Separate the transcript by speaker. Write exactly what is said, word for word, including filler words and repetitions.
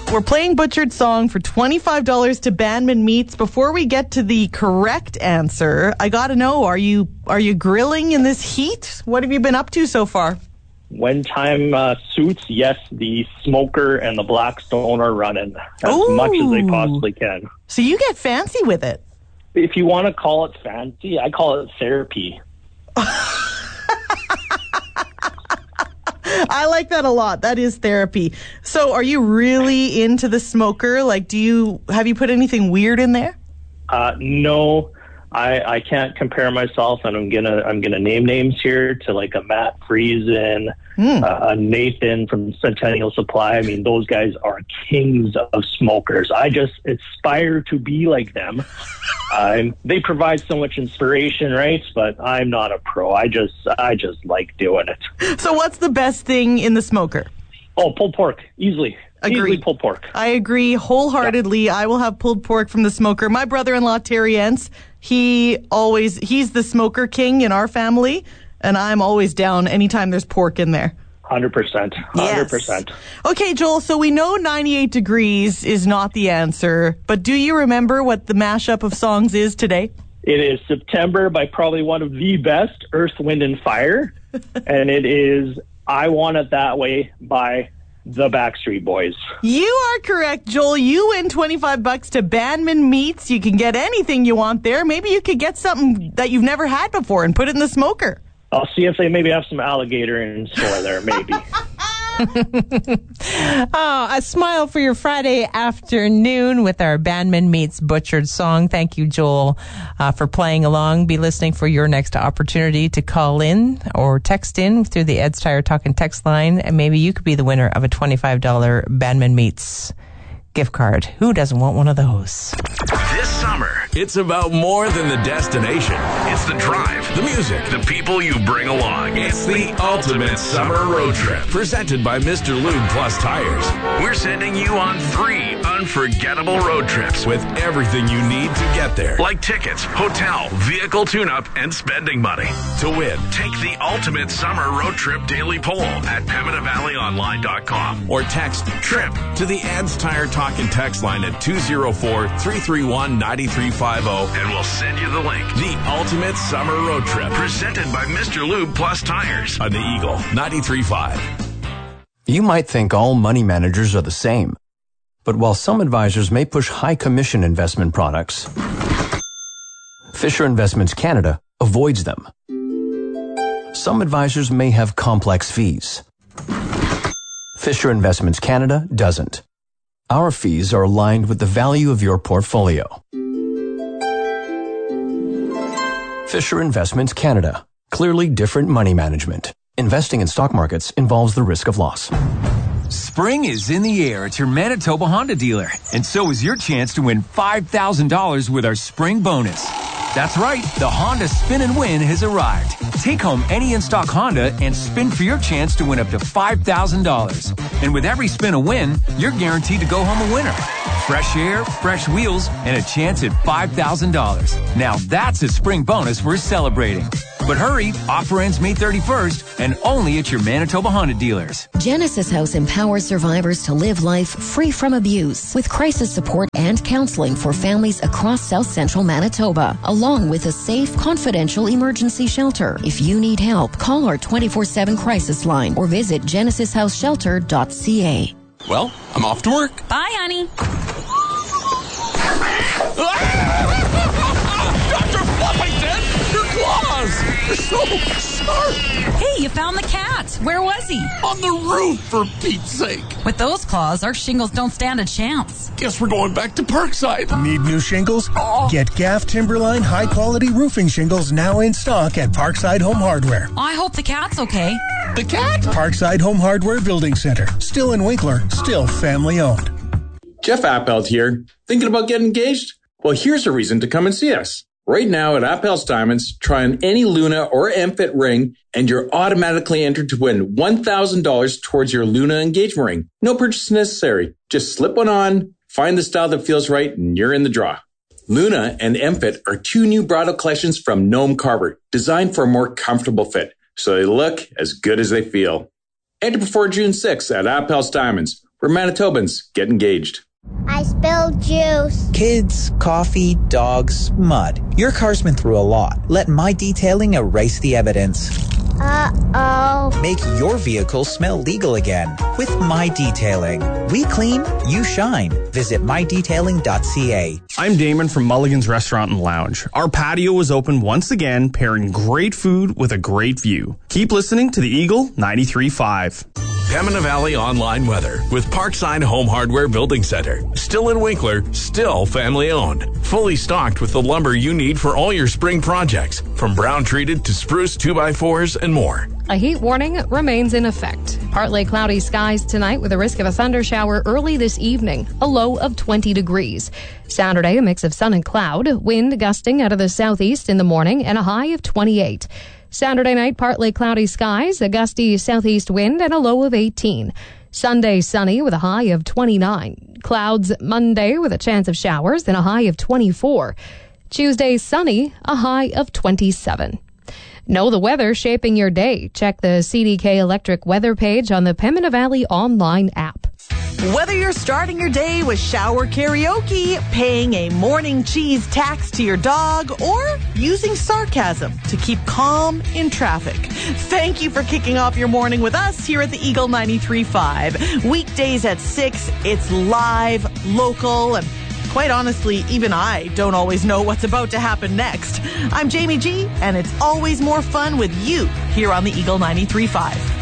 Speaker 1: We're playing Butchered Song for twenty-five dollars to Bandman Meats. Before we get to the correct answer, I got to know, are you are you grilling in this heat? What have you been up to so far?
Speaker 2: When time uh, suits, yes, the smoker and the Blackstone are running as Ooh. much as they possibly can.
Speaker 1: So you get fancy with it.
Speaker 2: If you want to call it fancy, I call it therapy.
Speaker 1: I like that a lot. That is therapy. So are you really into the smoker? Like, do you, have you put anything weird in there?
Speaker 2: Uh, no, I, I can't compare myself, and I'm gonna I'm gonna name names here to like a Matt Friesen, mm. uh, a Nathan from Centennial Supply. I mean, those guys are kings of smokers. I just aspire to be like them. Um, they provide so much inspiration, right? But I'm not a pro. I just I just like doing it.
Speaker 1: So, what's the best thing in the smoker?
Speaker 2: Oh, pulled pork, easily.
Speaker 1: Agree.
Speaker 2: Easily pulled pork.
Speaker 1: I agree wholeheartedly. Yeah. I will have pulled pork from the smoker. My brother-in-law, Terry Entz, he always, he's the smoker king in our family, and I'm always down anytime there's pork in there.
Speaker 2: one hundred percent. one hundred percent.
Speaker 1: Yes. Okay, Joel, so we know ninety-eight degrees is not the answer, but do you remember what the mashup of songs is today?
Speaker 2: It is September by probably one of the best, Earth, Wind, and Fire, and it is I Want It That Way by the Backstreet Boys.
Speaker 1: You are correct, Joel. You win twenty-five bucks to Bandman Meats. You can get anything you want there. Maybe you could get something that you've never had before and put it in the smoker.
Speaker 2: I'll see if they maybe have some alligator in store there, maybe.
Speaker 3: Oh, a smile for your Friday afternoon with our Bandman Meats Butchered Song. Thank you, Joel, uh, for playing along. Be listening for your next opportunity to call in or text in through the Ed's Tire Talkin' text line, and maybe you could be the winner of a twenty-five dollars Bandman Meats gift card. Who doesn't want one of those?
Speaker 4: This summer, it's about more than the destination. It's the drive, the music, the people you bring along. It's the ultimate summer road trip. Presented by Mister Lube Plus Tires. We're sending you on three unforgettable road trips with everything you need to get there. Like tickets, hotel, vehicle tune-up, and spending money. To win, take the ultimate summer road trip daily poll at pemmican valley online dot com or text TRIP to the Ed's Tire Talkin' text line at two oh four, three three one, nine three five oh and we'll send you the link. The ultimate summer road trip presented by Mister Lube Plus Tires on the Eagle ninety-three point five.
Speaker 5: You might think all money managers are the same, but while some advisors may push high commission investment products, Fisher Investments Canada avoids them. Some advisors may have complex fees. Fisher Investments Canada doesn't. Our fees are aligned with the value of your portfolio. Fisher Investments Canada. Clearly different money management. Investing in stock markets involves the risk of loss.
Speaker 6: Spring is in the air at your Manitoba Honda dealer, and so is your chance to win five thousand dollars with our spring bonus. That's right, the Honda Spin and Win has arrived. Take home any in-stock Honda and spin for your chance to win up to five thousand dollars. And with every spin a win, you're guaranteed to go home a winner. Fresh air, fresh wheels, and a chance at five thousand dollars. Now that's a spring bonus worth celebrating. But hurry, offer ends May thirty-first and only at your Manitoba Honda dealers.
Speaker 7: Genesis House empowers survivors to live life free from abuse with crisis support and counseling for families across South Central Manitoba, along with a safe, confidential emergency shelter. If you need help, call our twenty-four seven crisis line or visit genesis house shelter dot c a.
Speaker 8: Well, I'm off to work.
Speaker 9: Bye, honey.
Speaker 8: Doctor Fluffington, your claws! They're so sharp!
Speaker 9: Hey, you found the cat. Where was he?
Speaker 8: On the roof, for Pete's sake.
Speaker 9: With those claws, our shingles don't stand a chance.
Speaker 8: Guess we're going back to Parkside.
Speaker 10: Need new shingles?
Speaker 8: Oh.
Speaker 10: Get Gaff Timberline high-quality roofing shingles now in stock at Parkside Home Hardware.
Speaker 9: I hope the cat's okay.
Speaker 8: The cat?
Speaker 10: Parkside Home Hardware Building Center. Still in Winkler. Still family-owned.
Speaker 11: Jeff Appelt here. Thinking about getting engaged? Well, here's a reason to come and see us. Right now at Appel's Diamonds, try on any Luna or M-Fit ring, and you're automatically entered to win one thousand dollars towards your Luna engagement ring. No purchase necessary. Just slip one on, find the style that feels right, and you're in the draw. Luna and M-Fit are two new bridal collections from Noam Carver, designed for a more comfortable fit, so they look as good as they feel. Enter before June sixth at Appel's Diamonds. where Manitobans get engaged.
Speaker 12: I spilled juice.
Speaker 13: Kids, coffee, dogs, mud. Your car's been through a lot. Let My Detailing erase the evidence.
Speaker 12: Uh-oh.
Speaker 13: Make your vehicle smell legal again with My Detailing. We clean, you shine. Visit my detailing dot c a.
Speaker 14: I'm Damon from Mulligan's Restaurant and Lounge. Our patio is open once again, pairing great food with a great view. Keep listening to the Eagle ninety-three point five.
Speaker 4: Pembina Valley online weather with Parkside Home Hardware Building Center. Still in Winkler, still family owned. Fully stocked with the lumber you need for all your spring projects, from brown treated to spruce two by fours and more.
Speaker 15: A heat warning remains in effect. Partly cloudy skies tonight with a risk of a thundershower early this evening, a low of twenty degrees. Saturday, a mix of sun and cloud, wind gusting out of the southeast in the morning and a high of twenty-eight. Saturday night, partly cloudy skies, a gusty southeast wind, and a low of eighteen. Sunday, sunny with a high of twenty-nine. Clouds Monday with a chance of showers and a high of twenty-four. Tuesday, sunny, a high of twenty-seven. Know the weather shaping your day. Check the C D K Electric weather page on the Pembina Valley online app.
Speaker 1: Whether you're starting your day with shower karaoke, paying a morning cheese tax to your dog, or using sarcasm to keep calm in traffic, thank you for kicking off your morning with us here at the Eagle ninety-three point five. Weekdays at six, it's live, local, and quite honestly, even I don't always know what's about to happen next. I'm Jamie G, and it's always more fun with you here on the Eagle ninety-three point five.